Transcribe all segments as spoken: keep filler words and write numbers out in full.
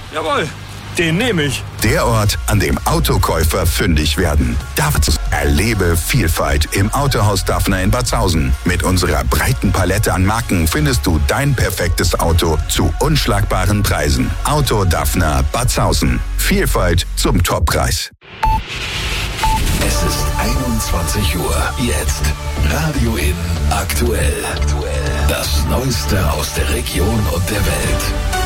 Jawohl, den nehme ich. Der Ort, an dem Autokäufer fündig werden. David, erlebe Vielfalt im Autohaus Daphner in Batzhausen. Mit unserer breiten Palette an Marken findest du dein perfektes Auto zu unschlagbaren Preisen. Auto Daphner Batzhausen. Vielfalt zum Toppreis. Es ist einundzwanzig Uhr. Jetzt Radio In aktuell. Das Neueste aus der Region und der Welt.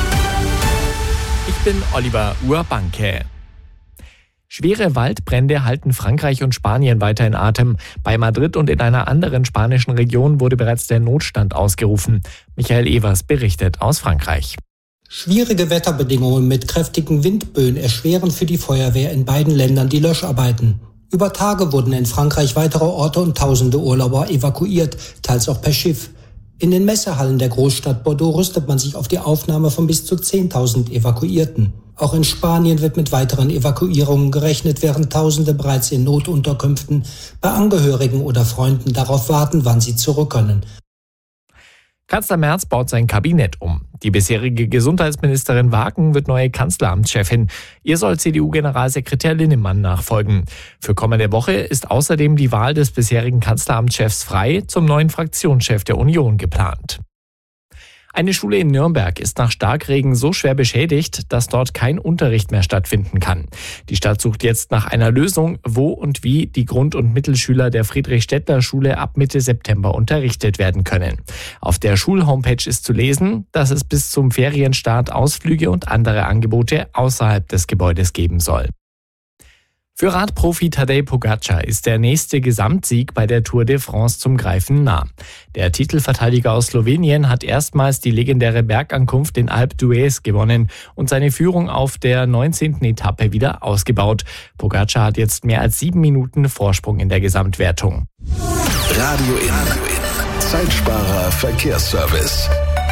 Ich bin Oliver Urbanke. Schwere Waldbrände halten Frankreich und Spanien weiter in Atem. Bei Madrid und in einer anderen spanischen Region wurde bereits der Notstand ausgerufen. Michael Evers berichtet aus Frankreich. Schwierige Wetterbedingungen mit kräftigen Windböen erschweren für die Feuerwehr in beiden Ländern die Löscharbeiten. Über Tage wurden in Frankreich weitere Orte und tausende Urlauber evakuiert, teils auch per Schiff. In den Messehallen der Großstadt Bordeaux rüstet man sich auf die Aufnahme von bis zu zehntausend Evakuierten. Auch in Spanien wird mit weiteren Evakuierungen gerechnet, während Tausende bereits in Notunterkünften bei Angehörigen oder Freunden darauf warten, wann sie zurück können. Kanzler Merz baut sein Kabinett um. Die bisherige Gesundheitsministerin Wagen wird neue Kanzleramtschefin. Ihr soll C D U-Generalsekretär Linnemann nachfolgen. Für kommende Woche ist außerdem die Wahl des bisherigen Kanzleramtschefs Frey zum neuen Fraktionschef der Union geplant. Eine Schule in Nürnberg ist nach Starkregen so schwer beschädigt, dass dort kein Unterricht mehr stattfinden kann. Die Stadt sucht jetzt nach einer Lösung, wo und wie die Grund- und Mittelschüler der Friedrich-Stettler-Schule ab Mitte September unterrichtet werden können. Auf der Schulhomepage ist zu lesen, dass es bis zum Ferienstart Ausflüge und andere Angebote außerhalb des Gebäudes geben soll. Für Radprofi Tadej Pogačar ist der nächste Gesamtsieg bei der Tour de France zum Greifen nah. Der Titelverteidiger aus Slowenien hat erstmals die legendäre Bergankunft in Alpe d'Huez gewonnen und seine Führung auf der neunzehnten Etappe wieder ausgebaut. Pogačar hat jetzt mehr als sieben Minuten Vorsprung in der Gesamtwertung. Radio In. Zeitsparer Verkehrsservice.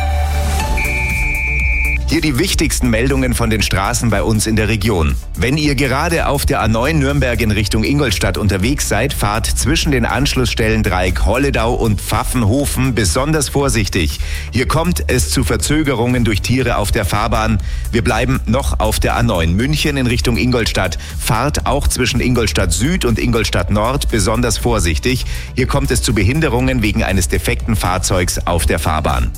Hier die wichtigsten Meldungen von den Straßen bei uns in der Region. Wenn ihr gerade auf der A neun Nürnberg in Richtung Ingolstadt unterwegs seid, fahrt zwischen den Anschlussstellen Dreieck Holledau und Pfaffenhofen besonders vorsichtig. Hier kommt es zu Verzögerungen durch Tiere auf der Fahrbahn. Wir bleiben noch auf der A neun München in Richtung Ingolstadt. Fahrt auch zwischen Ingolstadt Süd und Ingolstadt Nord besonders vorsichtig. Hier kommt es zu Behinderungen wegen eines defekten Fahrzeugs auf der Fahrbahn.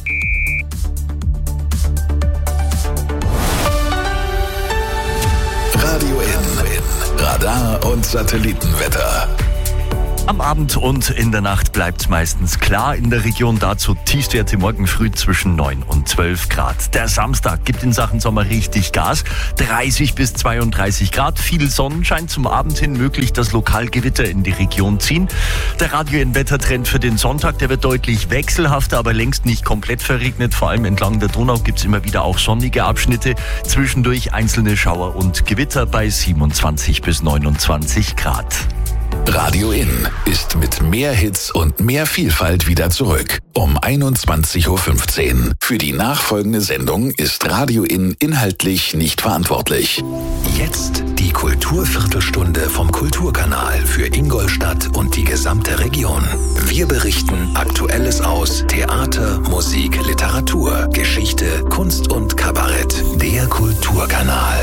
Radio In. Radar und Satellitenwetter. Am Abend und in der Nacht bleibt es meistens klar in der Region. Dazu Tiefstwerte morgen früh zwischen neun und zwölf Grad. Der Samstag gibt in Sachen Sommer richtig Gas. dreißig bis zweiunddreißig Grad. Viel Sonnenschein, zum Abend hin möglich, dass lokal Gewitter in die Region ziehen. Der Radio In Wettertrend für den Sonntag, der wird deutlich wechselhafter, aber längst nicht komplett verregnet. Vor allem entlang der Donau gibt es immer wieder auch sonnige Abschnitte. Zwischendurch einzelne Schauer und Gewitter bei siebenundzwanzig bis neunundzwanzig Grad. Radio In ist mit mehr Hits und mehr Vielfalt wieder zurück. Um einundzwanzig Uhr fünfzehn. Für die nachfolgende Sendung ist Radio In inhaltlich nicht verantwortlich. Jetzt die Kulturviertelstunde vom Kulturkanal für Ingolstadt und die gesamte Region. Wir berichten Aktuelles aus Theater, Musik, Literatur, Geschichte, Kunst und Kabarett. Der Kulturkanal.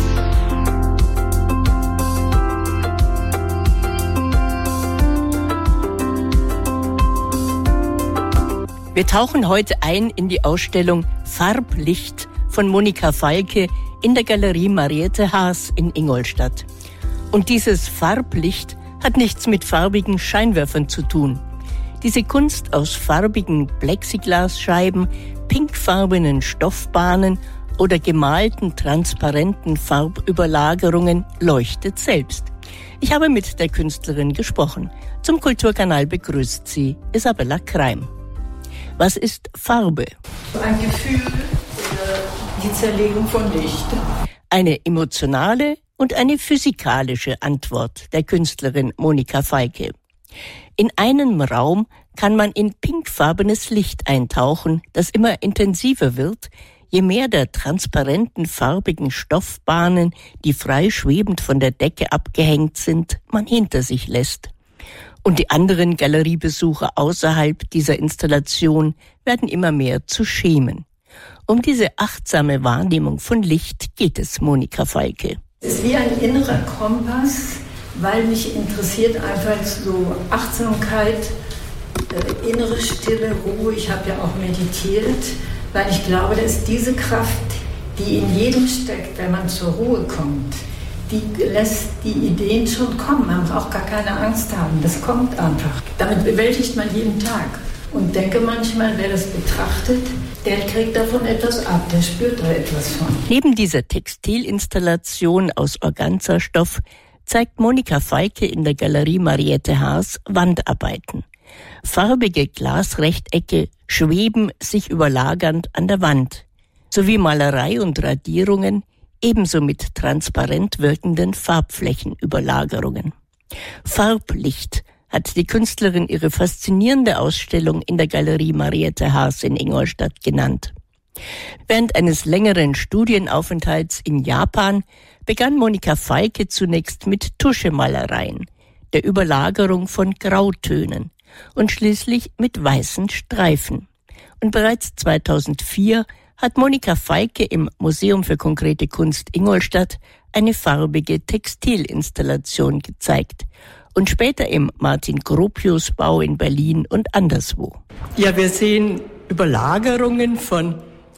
Wir tauchen heute ein in die Ausstellung Farblicht von Monika Falke in der Galerie Mariette Haas in Ingolstadt. Und dieses Farblicht hat nichts mit farbigen Scheinwerfern zu tun. Diese Kunst aus farbigen Plexiglasscheiben, pinkfarbenen Stoffbahnen oder gemalten transparenten Farbüberlagerungen leuchtet selbst. Ich habe mit der Künstlerin gesprochen. Zum Kulturkanal begrüßt sie Isabella Kreim. Was ist Farbe? Ein Gefühl oder die Zerlegung von Licht. Eine emotionale und eine physikalische Antwort der Künstlerin Monika Falke. In einem Raum kann man in pinkfarbenes Licht eintauchen, das immer intensiver wird, je mehr der transparenten farbigen Stoffbahnen, die frei schwebend von der Decke abgehängt sind, man hinter sich lässt. Und die anderen Galeriebesucher außerhalb dieser Installation werden immer mehr zu Schemen. Um diese achtsame Wahrnehmung von Licht geht es Monika Falke. Es ist wie ein innerer Kompass, weil mich interessiert einfach so Achtsamkeit, äh, innere Stille, Ruhe. Ich habe ja auch meditiert, weil ich glaube, dass diese Kraft, die in jedem steckt, wenn man zur Ruhe kommt, die lässt die Ideen schon kommen. Man braucht gar keine Angst haben. Das kommt einfach. Damit bewältigt man jeden Tag. Und denke manchmal, wer das betrachtet, der kriegt davon etwas ab, der spürt da etwas von. Neben dieser Textilinstallation aus Organza-Stoff zeigt Monika Falke in der Galerie Mariette Haas Wandarbeiten. Farbige Glasrechtecke schweben sich überlagernd an der Wand, sowie Malerei und Radierungen, ebenso mit transparent wirkenden Farbflächenüberlagerungen. Farblicht hat die Künstlerin ihre faszinierende Ausstellung in der Galerie Mariette Haas in Ingolstadt genannt. Während eines längeren Studienaufenthalts in Japan begann Monika Falke zunächst mit Tuschemalereien, der Überlagerung von Grautönen und schließlich mit weißen Streifen. Und bereits zweitausendvier hat Monika Falke im Museum für konkrete Kunst Ingolstadt eine farbige Textilinstallation gezeigt und später im Martin-Gropius-Bau in Berlin und anderswo. Ja, wir sehen Überlagerungen von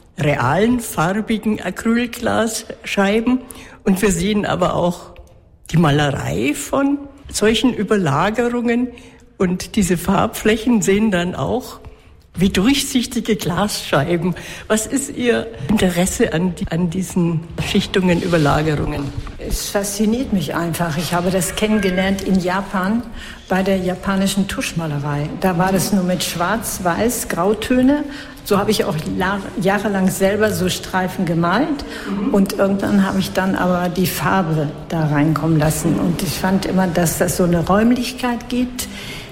realen farbigen Acrylglasscheiben und wir sehen aber auch die Malerei von solchen Überlagerungen und diese Farbflächen sehen dann auch wie durchsichtige Glasscheiben. Was ist Ihr Interesse an, an diesen Schichtungen, Überlagerungen? Es fasziniert mich einfach. Ich habe das kennengelernt in Japan bei der japanischen Tuschmalerei. Da war das nur mit Schwarz, Weiß, Grautöne. So habe ich auch jahrelang selber so Streifen gemalt. Und irgendwann habe ich dann aber die Farbe da reinkommen lassen. Und ich fand immer, dass das so eine Räumlichkeit gibt,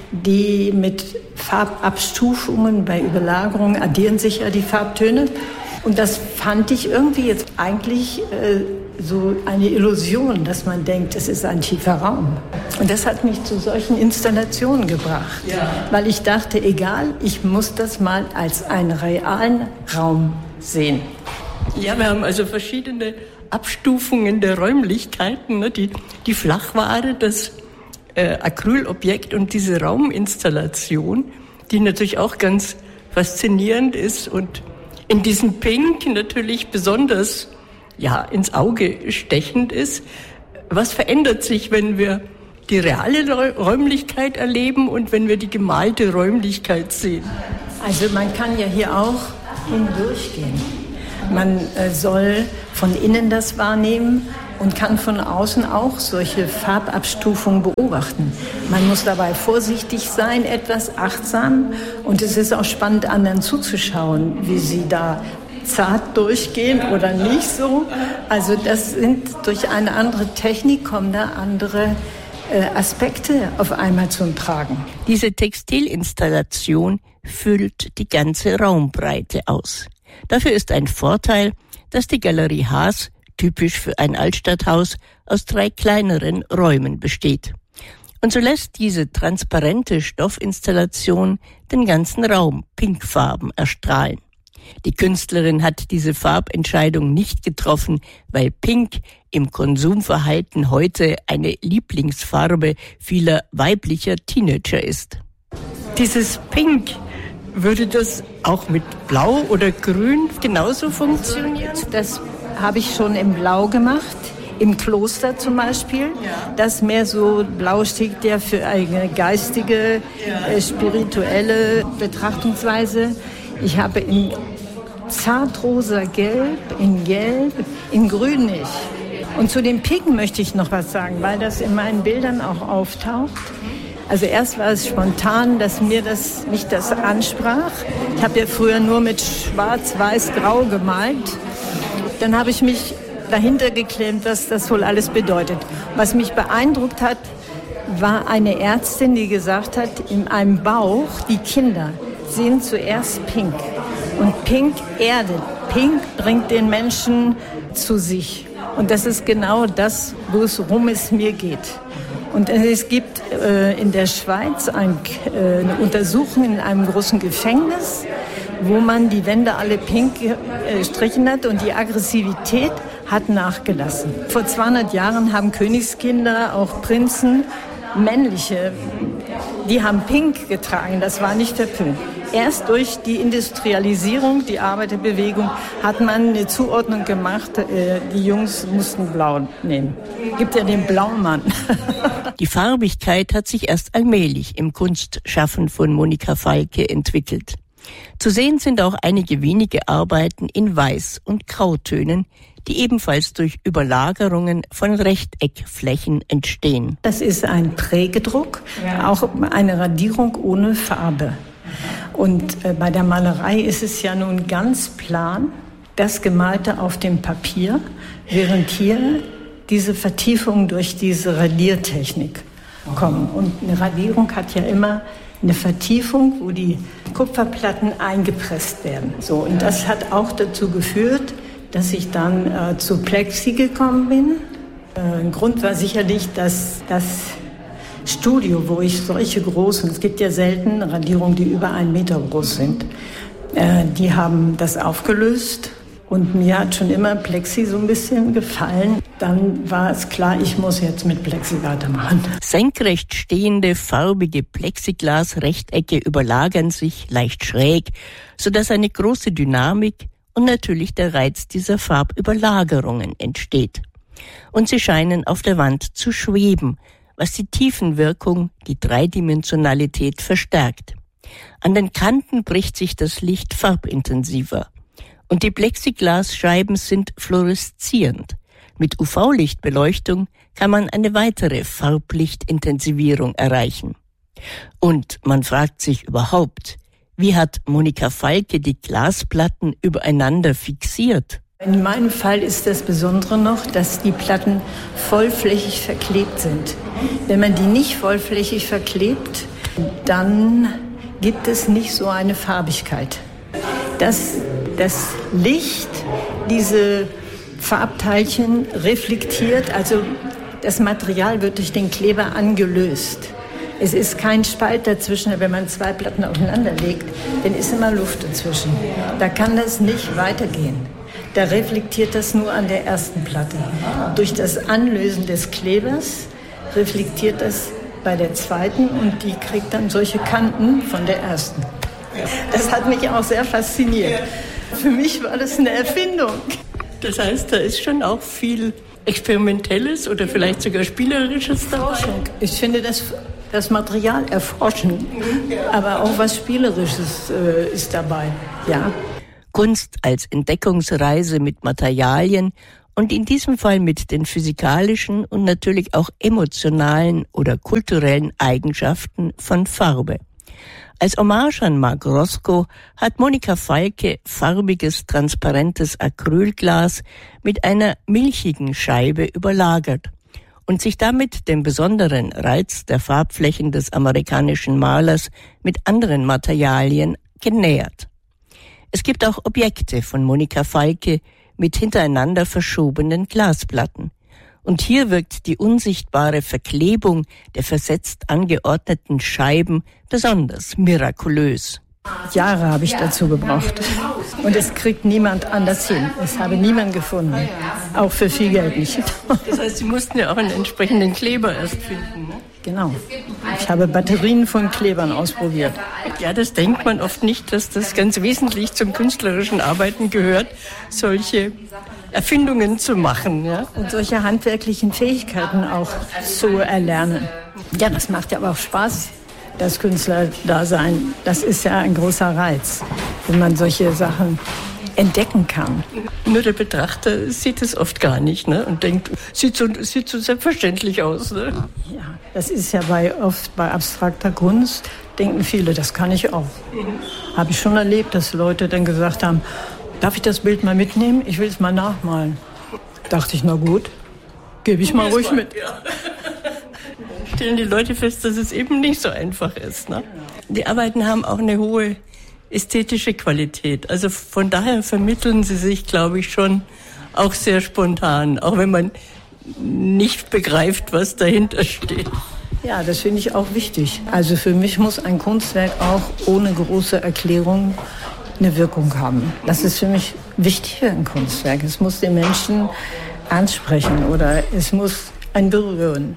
die mit Farbabstufungen bei Überlagerungen addieren sich ja die Farbtöne. Und das fand ich irgendwie jetzt eigentlich äh, so eine Illusion, dass man denkt, es ist ein tiefer Raum. Und das hat mich zu solchen Installationen gebracht, ja. Weil ich dachte, egal, ich muss das mal als einen realen Raum sehen. Ja, wir haben also verschiedene Abstufungen der Räumlichkeiten, ne? die, die Flachware, das Äh, Acrylobjekt und diese Rauminstallation, die natürlich auch ganz faszinierend ist und in diesem Pink natürlich besonders ja, ins Auge stechend ist. Was verändert sich, wenn wir die reale Räumlichkeit erleben und wenn wir die gemalte Räumlichkeit sehen? Also man kann ja hier auch hindurchgehen. Man äh, soll von innen das wahrnehmen und kann von außen auch solche Farbabstufungen beobachten. Man muss dabei vorsichtig sein, etwas achtsam. Und es ist auch spannend, anderen zuzuschauen, wie sie da zart durchgehen oder nicht so. Also das sind durch eine andere Technik kommen da andere äh, Aspekte auf einmal zum Tragen. Diese Textilinstallation füllt die ganze Raumbreite aus. Dafür ist ein Vorteil, dass die Galerie Haas, typisch für ein Altstadthaus, aus drei kleineren Räumen besteht. Und so lässt diese transparente Stoffinstallation den ganzen Raum pinkfarben erstrahlen. Die Künstlerin hat diese Farbentscheidung nicht getroffen, weil Pink im Konsumverhalten heute eine Lieblingsfarbe vieler weiblicher Teenager ist. Dieses Pink, würde das auch mit Blau oder Grün genauso funktionieren? Das habe ich schon im Blau gemacht, im Kloster zum Beispiel. Ja. Das mehr so, Blau steht ja für eine geistige, ja. äh, spirituelle Betrachtungsweise. Ich habe in zartrosa Gelb, in Gelb, in Grün nicht. Und zu den Pinken möchte ich noch was sagen, weil das in meinen Bildern auch auftaucht. Also erst war es spontan, dass mir das nicht das ansprach. Ich habe ja früher nur mit Schwarz, Weiß, Grau gemalt. Dann habe ich mich dahinter geklemmt, was das wohl alles bedeutet. Was mich beeindruckt hat, war eine Ärztin, die gesagt hat, in einem Bauch, die Kinder sehen zuerst Pink. Und Pink erdet. Pink bringt den Menschen zu sich. Und das ist genau das, worum es mir geht. Und es gibt äh, in der Schweiz ein, äh, eine Untersuchung in einem großen Gefängnis. wo man die Wände alle pink gestrichen hat und die Aggressivität hat nachgelassen. Vor zweihundert Jahren haben Königskinder, auch Prinzen, männliche, die haben pink getragen, das war nicht verpönt. Erst durch die Industrialisierung, die Arbeiterbewegung, hat man eine Zuordnung gemacht, die Jungs mussten blau nehmen. Gibt ja den Blaumann. Die Farbigkeit hat sich erst allmählich im Kunstschaffen von Monika Falke entwickelt. Zu sehen sind auch einige wenige Arbeiten in Weiß- und Grautönen, die ebenfalls durch Überlagerungen von Rechteckflächen entstehen. Das ist ein Prägedruck, auch eine Radierung ohne Farbe. Und äh, bei der Malerei ist es ja nun ganz plan, das Gemalte auf dem Papier, während hier diese Vertiefungen durch diese Radiertechnik kommen. Und eine Radierung hat ja immer eine Vertiefung, wo die Kupferplatten eingepresst werden. So, und das hat auch dazu geführt, dass ich dann äh, zu Plexi gekommen bin. Äh, ein Grund war sicherlich, dass das Studio, wo ich solche großen, es gibt ja selten Radierungen, die über einen Meter groß sind, äh, die haben das aufgelöst. Und mir hat schon immer Plexi so ein bisschen gefallen. Dann war es klar, ich muss jetzt mit Plexi weitermachen. Senkrecht stehende, farbige Plexiglas-Rechtecke überlagern sich leicht schräg, sodass eine große Dynamik und natürlich der Reiz dieser Farbüberlagerungen entsteht. Und sie scheinen auf der Wand zu schweben, was die Tiefenwirkung, die Dreidimensionalität verstärkt. An den Kanten bricht sich das Licht farbintensiver. Und die Plexiglasscheiben sind fluoreszierend. Mit U V-Lichtbeleuchtung kann man eine weitere Farblichtintensivierung erreichen. Und man fragt sich überhaupt, wie hat Monika Falke die Glasplatten übereinander fixiert? In meinem Fall ist das Besondere noch, dass die Platten vollflächig verklebt sind. Wenn man die nicht vollflächig verklebt, dann gibt es nicht so eine Farbigkeit. Dass das Licht diese Farbteilchen reflektiert, also das Material wird durch den Kleber angelöst. Es ist kein Spalt dazwischen, wenn man zwei Platten aufeinander legt, dann ist immer Luft dazwischen. Da kann das nicht weitergehen. Da reflektiert das nur an der ersten Platte. Durch das Anlösen des Klebers reflektiert das bei der zweiten und die kriegt dann solche Kanten von der ersten. Das hat mich auch sehr fasziniert. Für mich war das eine Erfindung. Das heißt, da ist schon auch viel Experimentelles oder vielleicht sogar Spielerisches dabei. Ich finde das, das Material erforschen, aber auch was Spielerisches äh, ist dabei, ja. Kunst als Entdeckungsreise mit Materialien und in diesem Fall mit den physikalischen und natürlich auch emotionalen oder kulturellen Eigenschaften von Farbe. Als Hommage an Marc Roscoe hat Monika Falke farbiges, transparentes Acrylglas mit einer milchigen Scheibe überlagert und sich damit dem besonderen Reiz der Farbflächen des amerikanischen Malers mit anderen Materialien genähert. Es gibt auch Objekte von Monika Falke mit hintereinander verschobenen Glasplatten. Und hier wirkt die unsichtbare Verklebung der versetzt angeordneten Scheiben besonders mirakulös. Jahre habe ich dazu gebraucht. Und es kriegt niemand anders hin. Es habe niemand gefunden. Auch für viel Geld nicht. Das heißt, Sie mussten ja auch einen entsprechenden Kleber erst finden, ne? Genau. Ich habe Batterien von Klebern ausprobiert. Ja, das denkt man oft nicht, dass das ganz wesentlich zum künstlerischen Arbeiten gehört, solche Erfindungen zu machen, ja? Und solche handwerklichen Fähigkeiten auch zu erlernen. Ja, das macht ja aber auch Spaß, das Künstlerdasein. Das ist ja ein großer Reiz, wenn man solche Sachen entdecken kann. Nur der Betrachter sieht es oft gar nicht, ne? Und denkt, sieht so, sieht so selbstverständlich aus, ne? Ja, das ist ja bei, oft bei abstrakter Kunst, denken viele, das kann ich auch. Mhm. Habe ich schon erlebt, dass Leute dann gesagt haben, darf ich das Bild mal mitnehmen? Ich will es mal nachmalen. Dachte ich, na gut, gebe ich mal ruhig mit. Ja. Stellen die Leute fest, dass es eben nicht so einfach ist, ne? Die Arbeiten haben auch eine hohe ästhetische Qualität. Also von daher vermitteln sie sich, glaube ich, schon auch sehr spontan, auch wenn man nicht begreift, was dahinter steht. Ja, das finde ich auch wichtig. Also für mich muss ein Kunstwerk auch ohne große Erklärung eine Wirkung haben. Das ist für mich wichtig für ein Kunstwerk. Es muss den Menschen ansprechen oder es muss einen berühren.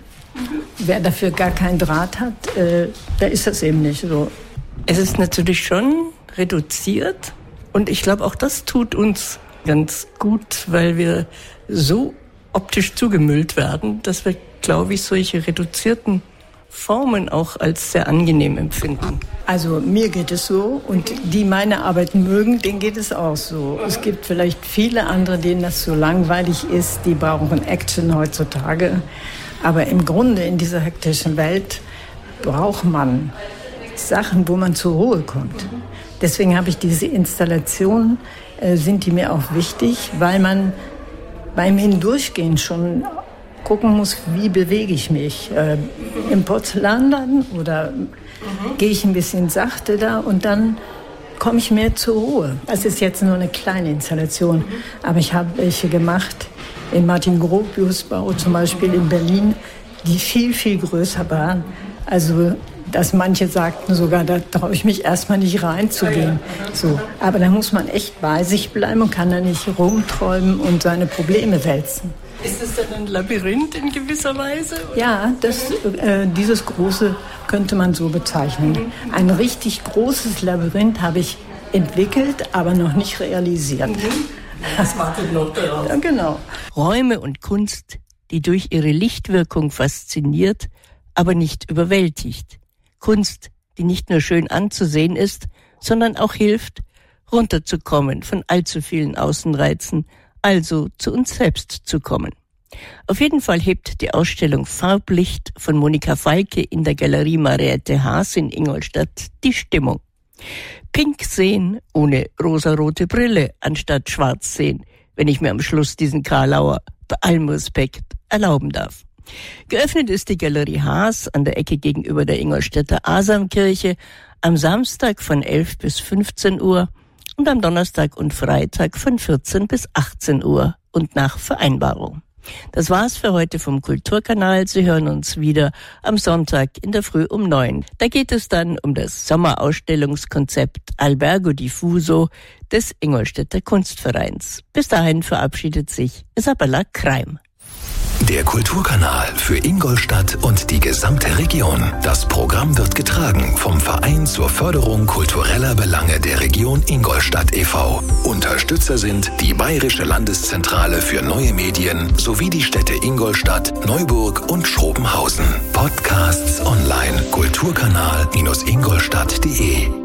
Wer dafür gar keinen Draht hat, äh, der ist das eben nicht so. Es ist natürlich schon reduziert und ich glaube, auch das tut uns ganz gut, weil wir so optisch zugemüllt werden, dass wir, glaube ich, solche reduzierten Formen auch als sehr angenehm empfinden. Also mir geht es so und die meine Arbeit mögen, denen geht es auch so. Es gibt vielleicht viele andere, denen das so langweilig ist, die brauchen Action heutzutage. Aber im Grunde in dieser hektischen Welt braucht man Sachen, wo man zur Ruhe kommt. Deswegen habe ich diese Installationen, äh, sind die mir auch wichtig, weil man beim Hindurchgehen schon gucken muss, wie bewege ich mich. Äh, im Porzellanladen oder mhm. gehe ich ein bisschen sachte da und dann komme ich mehr zur Ruhe. Es ist jetzt nur eine kleine Installation, aber ich habe welche gemacht in Martin Gropius Bau zum Beispiel in Berlin, die viel, viel größer waren. Also, dass manche sagten sogar, da traue ich mich erstmal nicht reinzugehen. So. Aber da muss man echt bei sich bleiben und kann da nicht rumträumen und seine Probleme wälzen. Ist es dann ein Labyrinth in gewisser Weise? Ja, das, äh, dieses große könnte man so bezeichnen. Ein richtig großes Labyrinth habe ich entwickelt, aber noch nicht realisiert. Das wartet noch darauf. Ja, genau. Räume und Kunst, die durch ihre Lichtwirkung fasziniert, aber nicht überwältigt. Kunst, die nicht nur schön anzusehen ist, sondern auch hilft, runterzukommen von allzu vielen Außenreizen, also zu uns selbst zu kommen. Auf jeden Fall hebt die Ausstellung Farblicht von Monika Falke in der Galerie Mariette Haas in Ingolstadt die Stimmung. Pink sehen ohne rosarote Brille anstatt schwarz sehen, wenn ich mir am Schluss diesen Karlauer bei allem Respekt erlauben darf. Geöffnet ist die Galerie Haas an der Ecke gegenüber der Ingolstädter Asamkirche am Samstag von elf bis fünfzehn Uhr und am Donnerstag und Freitag von vierzehn bis achtzehn Uhr und nach Vereinbarung. Das war's für heute vom Kulturkanal. Sie hören uns wieder am Sonntag in der Früh um neun. Da geht es dann um das Sommerausstellungskonzept Albergo Diffuso des Ingolstädter Kunstvereins. Bis dahin verabschiedet sich Isabella Kreim. Der Kulturkanal für Ingolstadt und die gesamte Region. Das Programm wird getragen vom Verein zur Förderung kultureller Belange der Region Ingolstadt e V Unterstützer sind die Bayerische Landeszentrale für neue Medien sowie die Städte Ingolstadt, Neuburg und Schrobenhausen. Podcasts online kulturkanal Bindestrich ingolstadt Punkt de